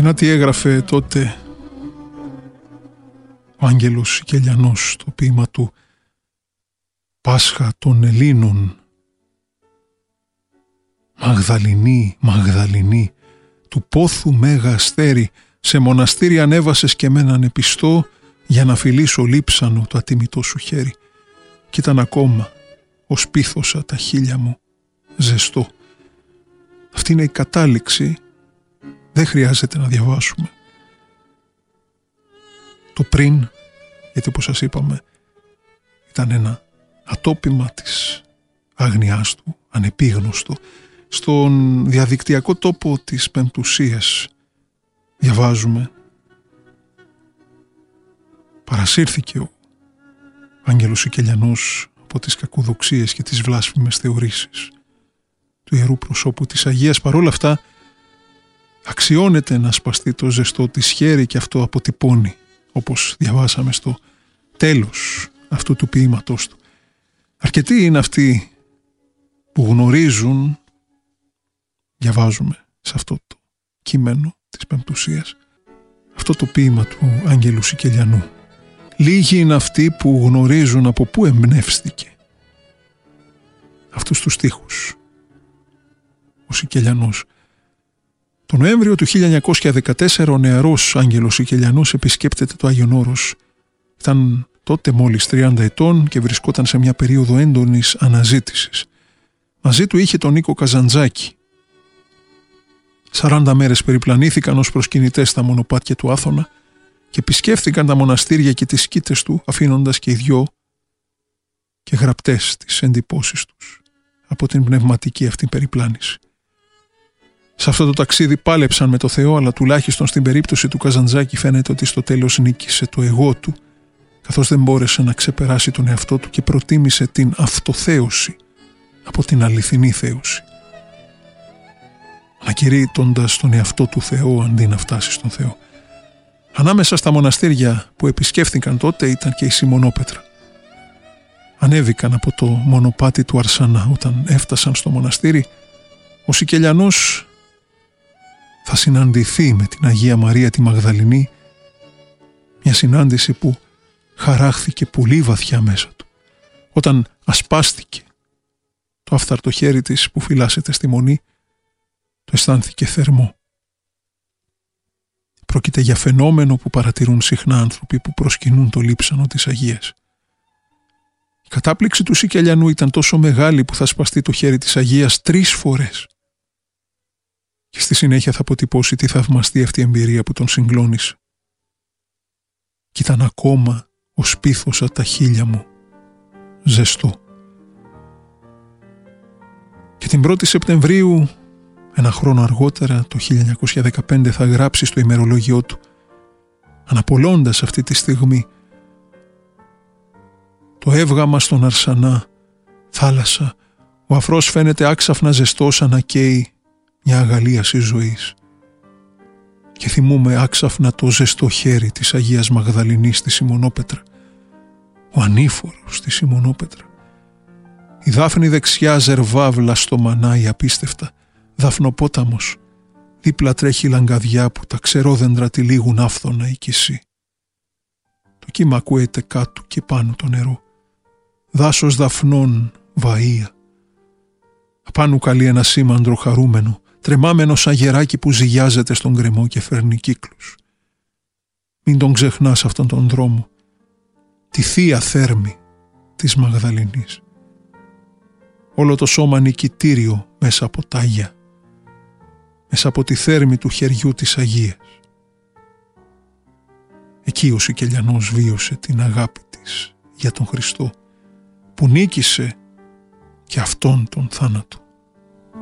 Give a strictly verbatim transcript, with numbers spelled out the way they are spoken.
να τι έγραφε τότε ο Άγγελος Σικελιανός στο ποίημα του «Πάσχα των Ελλήνων». «Μαγδαληνή, Μαγδαληνή, του πόθου μέγα αστέρι, σε μοναστήρι ανέβασες και μέναν επιστώ, για να φιλήσω λείψανο το ατιμητό σου χέρι. Κι ήταν ακόμα, ως πίθωσα τα χείλια μου, ζεστό». Αυτή είναι η κατάληξη, δεν χρειάζεται να διαβάσουμε. Το πριν, γιατί όπως σας είπαμε, ήταν ένα ατόπιμα της άγνοιάς του, ανεπίγνωστο. Στον διαδικτυακό τόπο της Πεμπτουσίας διαβάζουμε: «Παρασύρθηκε ο Άγγελος Σικελιανός από τις κακοδοξίες και τις βλάσφημες θεωρήσεις του ιερού προσώπου της Αγίας. Παρόλα αυτά αξιώνεται να σπαστεί το ζεστό της χέρι και αυτό αποτυπώνει, όπως διαβάσαμε στο τέλος αυτού του ποίηματός του. Αρκετοί είναι αυτοί που γνωρίζουν, διαβάζουμε σε αυτό το κείμενο της Πεμπτουσίας, αυτό το ποίημα του Άγγελου Σικελιανού. Λίγοι είναι αυτοί που γνωρίζουν από πού εμπνεύστηκε αυτούς τους στίχους ο Σικελιανός. Το Νοέμβριο του χίλια εννιακόσια δεκατέσσερα ο νεαρός Άγγελος Σικελιανός επισκέπτεται το Άγιον Όρος. Ήταν τότε μόλις τριάντα ετών και βρισκόταν σε μια περίοδο έντονης αναζήτησης. Μαζί του είχε τον Νίκο Καζαντζάκη. Σαράντα μέρες περιπλανήθηκαν ως προσκυνητές στα μονοπάτια του Άθωνα και επισκέφθηκαν τα μοναστήρια και τις σκήτες του, αφήνοντας και οι δυο και γραπτές τις εντυπώσεις τους από την πνευματική αυτή περιπλάνηση. Σε αυτό το ταξίδι πάλεψαν με το Θεό, αλλά τουλάχιστον στην περίπτωση του Καζαντζάκη φαίνεται ότι στο τέλος νίκησε το εγώ του, καθώς δεν μπόρεσε να ξεπεράσει τον εαυτό του και προτίμησε την αυτοθέωση από την αληθινή θέωση, ανακηρύττοντας τον εαυτό του Θεό αντί να φτάσει στον Θεό. Ανάμεσα στα μοναστήρια που επισκέφθηκαν τότε ήταν και η Σιμονόπετρα. Ανέβηκαν από το μονοπάτι του Αρσανά. Όταν έφτασαν στο μοναστήρι, ο Σικελιανός θα συναντηθεί με την Αγία Μαρία τη Μαγδαληνή, μια συνάντηση που χαράχθηκε πολύ βαθιά μέσα του. Όταν ασπάστηκε το άφθαρτο χέρι της που φυλάσσεται στη μονή, το αισθάνθηκε θερμό. Πρόκειται για φαινόμενο που παρατηρούν συχνά άνθρωποι που προσκυνούν το λείψανο της Αγίας. Η κατάπληξη του Σικελιανού ήταν τόσο μεγάλη που θα σπαστεί το χέρι της Αγίας τρεις φορές. Και στη συνέχεια θα αποτυπώσει τη θαυμαστή αυτή εμπειρία που τον συγκλώνησε. Κι ήταν ακόμα ως πίθωσα τα χείλια μου, ζεστό. Και την πρώτη Σεπτεμβρίου, ένα χρόνο αργότερα, το χίλια εννιακόσια δεκαπέντε, θα γράψει στο ημερολόγιό του, αναπολώντας αυτή τη στιγμή: «Το έβγαμα στον Αρσανά, θάλασσα, ο αφρός φαίνεται άξαφνα ζεστός σαν να καίει μια αγαλίαση ζωής. Και θυμούμε άξαφνα το ζεστό χέρι της Αγίας Μαγδαληνής στη Σιμονόπετρα, ο ανήφορος στη Σιμονόπετρα. Η δάφνη δεξιά ζερβάβλα στο μανάι απίστευτα, δαφνοπόταμος, δίπλα τρέχει λαγκαδιά που τα ξερόδεντρα τυλίγουν άφθονα η κησή. Το κύμα ακούεται κάτω και πάνω το νερό, δάσος δαφνών βαΐα. Απάνω καλεί ένα σήμαντρο χαρούμενο, τρεμάμενο σαν γεράκι που ζυγιάζεται στον γκρεμό και φέρνει κύκλους. Μην τον ξεχνάς αυτόν τον δρόμο, τη θεία θέρμη της Μαγδαληνής. Όλο το σώμα νικητήριο μέσα από τάγια, μέσα από τη θέρμη του χεριού της Αγίας. Εκεί ο Σικελιανός βίωσε την αγάπη της για τον Χριστό, που νίκησε και αυτόν τον θάνατο.